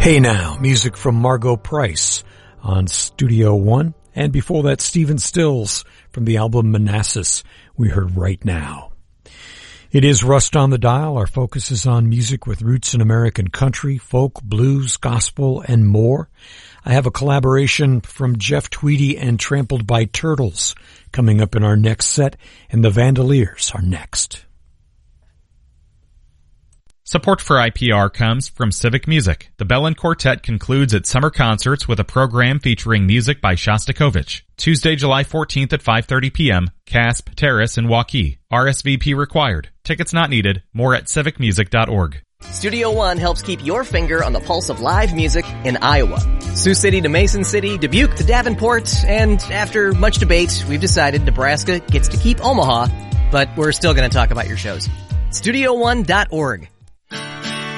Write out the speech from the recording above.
Hey Now, music from Margot Price on Studio One. And before that, Stephen Stills from the album Manassas, we heard Right Now. It is Rust on the Dial. Our focus is on music with roots in American country, folk, blues, gospel, and more. I have a collaboration from Jeff Tweedy and Trampled by Turtles coming up in our next set, and the Vandaliers are next. Support for IPR comes from Civic Music. The Bellin Quartet concludes its summer concerts with a program featuring music by Shostakovich. Tuesday, July 14th at 5:30 p.m., Casp Terrace in Waukee. RSVP required. Tickets not needed. More at civicmusic.org. Studio One helps keep your finger on the pulse of live music in Iowa. Sioux City to Mason City, Dubuque to Davenport, and after much debate, we've decided Nebraska gets to keep Omaha, but we're still going to talk about your shows. StudioOne.org.